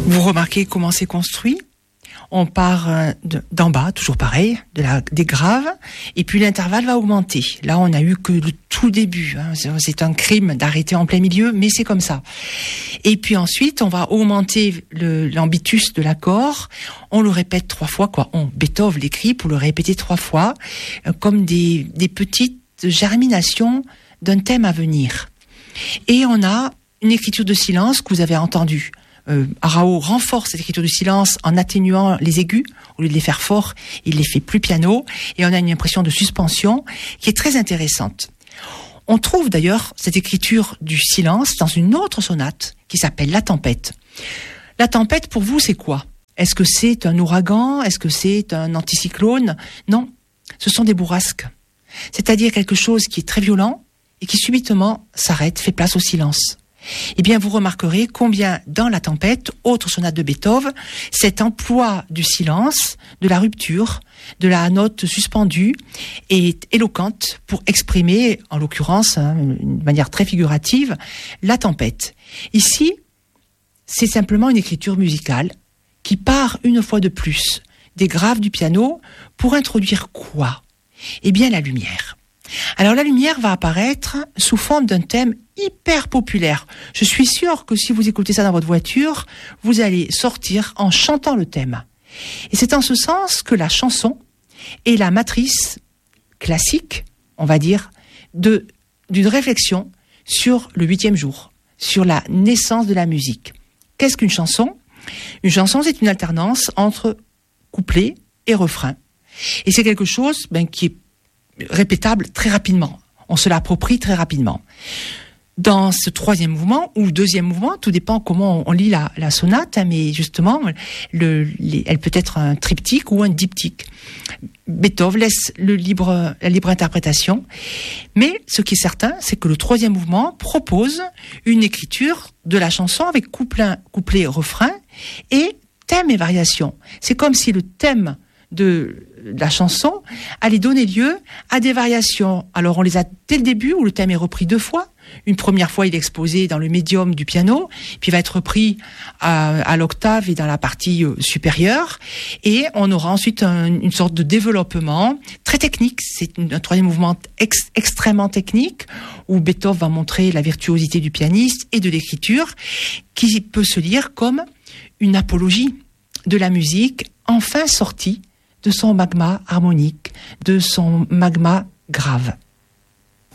Vous remarquez comment c'est construit? On part d'en bas, toujours pareil, des graves, et puis l'intervalle va augmenter. Là, on n'a eu que le tout début. C'est un crime d'arrêter en plein milieu, mais c'est comme ça. Et puis ensuite, on va augmenter l'ambitus de l'accord. On le répète 3 fois, quoi. Beethoven l'écrit pour le répéter 3 fois, comme des petites germinations d'un thème à venir. Et on a une écriture de silence que vous avez entendue. Arao renforce cette écriture du silence en atténuant les aigus. Au lieu de les faire forts, il les fait plus piano. Et on a une impression de suspension qui est très intéressante. On trouve d'ailleurs cette écriture du silence dans une autre sonate qui s'appelle La Tempête. La tempête, pour vous, c'est quoi? Est-ce que c'est un ouragan? Est-ce que c'est un anticyclone? Non, ce sont des bourrasques. C'est-à-dire quelque chose qui est très violent et qui subitement s'arrête, fait place au silence. Eh bien, vous remarquerez combien dans La Tempête, autre sonate de Beethoven, cet emploi du silence, de la rupture, de la note suspendue est éloquente pour exprimer, en l'occurrence, d'une manière très figurative, la tempête. Ici, c'est simplement une écriture musicale qui part une fois de plus des graves du piano pour introduire quoi? Eh bien, la lumière. Alors la lumière va apparaître sous forme d'un thème hyper populaire. Je suis sûre que si vous écoutez ça dans votre voiture, vous allez sortir en chantant le thème. Et c'est en ce sens que la chanson est la matrice classique, on va dire, d'une réflexion sur le 8e jour, sur la naissance de la musique. Qu'est-ce qu'une chanson? Une chanson, c'est une alternance entre couplet et refrain. Et c'est quelque chose qui est répétable très rapidement. On se l'approprie très rapidement. Dans ce 3e mouvement ou 2e mouvement, tout dépend comment on lit la sonate, mais justement, elle peut être un triptyque ou un diptyque. Beethoven laisse la libre interprétation, mais ce qui est certain, c'est que le 3e mouvement propose une écriture de la chanson avec couplet, refrain et thème et variation. C'est comme si le thème de la chanson allait donner lieu à des variations. Alors on les a dès le début où le thème est repris 2 fois. Une première fois il est exposé dans le médium du piano, puis il va être repris à l'octave et dans la partie supérieure, et on aura ensuite une sorte de développement très technique. C'est un 3e mouvement extrêmement technique où Beethoven va montrer la virtuosité du pianiste et de l'écriture qui peut se lire comme une apologie de la musique enfin sortie de son magma harmonique, de son magma grave.